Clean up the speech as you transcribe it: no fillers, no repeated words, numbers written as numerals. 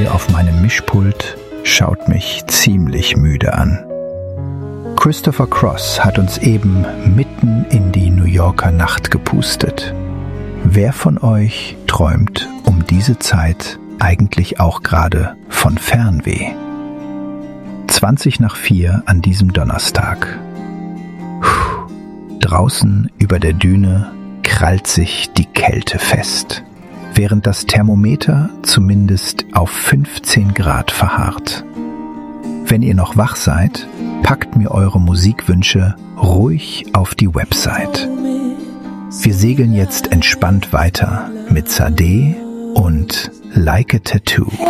DJ auf meinem Mischpult schaut mich ziemlich müde an. Christopher Cross hat uns eben mitten in die New Yorker Nacht gepustet. Wer von euch träumt um diese Zeit eigentlich auch gerade von Fernweh? 4:20 an diesem Donnerstag. Draußen über der Düne krallt sich die Kälte fest, während das Thermometer zumindest auf 15 Grad verharrt. Wenn ihr noch wach seid, packt mir eure Musikwünsche ruhig auf die Website. Wir segeln jetzt entspannt weiter mit Sade und Like a Tattoo.